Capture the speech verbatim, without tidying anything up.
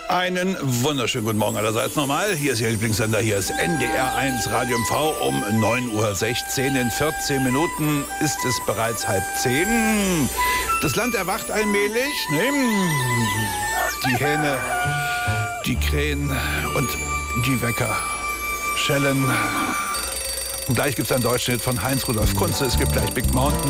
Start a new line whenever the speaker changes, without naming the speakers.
Einen wunderschönen guten Morgen allerseits nochmal. Hier ist Ihr Lieblingssender, hier ist N D R eins Radio M V um neun Uhr sechzehn. In vierzehn Minuten ist es bereits halb zehn. Das Land erwacht allmählich. Ne? Die Hähne, die Krähen und die Wecker schellen. Und gleich gibt es einen Deutschschnitt von Heinz Rudolf Kunze. Es gibt gleich Big Mountain.